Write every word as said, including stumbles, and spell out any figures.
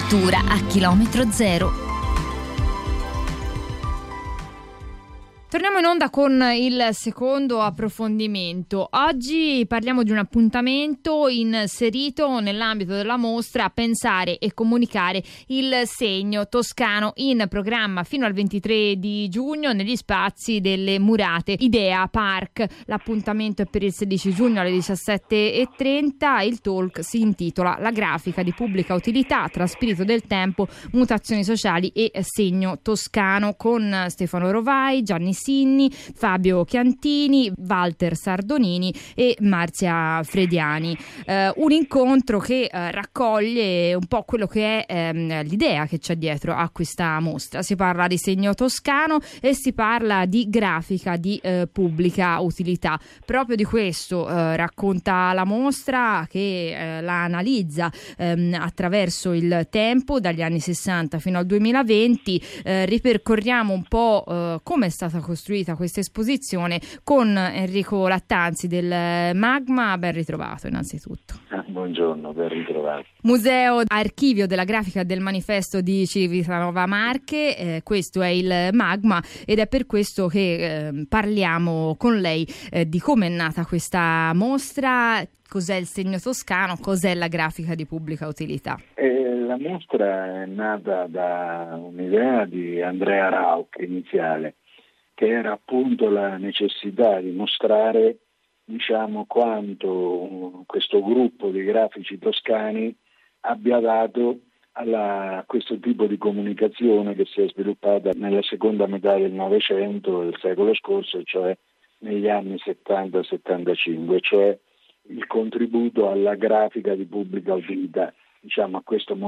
cultura a chilometro zero. Torniamo in onda con il secondo approfondimento. Oggi parliamo di un appuntamento inserito nell'ambito della mostra Pensare e comunicare il segno toscano, in programma fino al ventitré di giugno negli spazi delle Murate Idea Park. L'appuntamento è per il sedici giugno alle diciassette e trenta. Il talk si intitola La grafica di pubblica utilità tra spirito del tempo, mutazioni sociali e segno toscano, con Stefano Rovai, Gianni Sinni, Fabio Chiantini, Walter Sardonini e Marzia Frediani. Eh, un incontro che eh, raccoglie un po' quello che è ehm, l'idea che c'è dietro a questa mostra. Si parla di segno toscano e si parla di grafica di eh, pubblica utilità. Proprio di questo eh, racconta la mostra, che eh, la analizza ehm, attraverso il tempo, dagli anni sessanta fino al duemilaventi. Eh, ripercorriamo un po' eh, come è stata costruita questa esposizione con Enrico Lattanzi del Magma. Ben ritrovato innanzitutto. Ah, buongiorno, ben ritrovato. Museo Archivio della Grafica del Manifesto di Civitanova Marche, eh, questo è il Magma, ed è per questo che eh, parliamo con lei eh, di come è nata questa mostra, cos'è il segno toscano, cos'è la grafica di pubblica utilità. Eh, la mostra è nata da un'idea di Andrea Rauch iniziale, che era appunto la necessità di mostrare, diciamo, quanto questo gruppo di grafici toscani abbia dato alla, a questo tipo di comunicazione che si è sviluppata nella seconda metà del Novecento del secolo scorso, cioè negli anni settanta settantacinque, cioè il contributo alla grafica di pubblica utilità, diciamo, a questo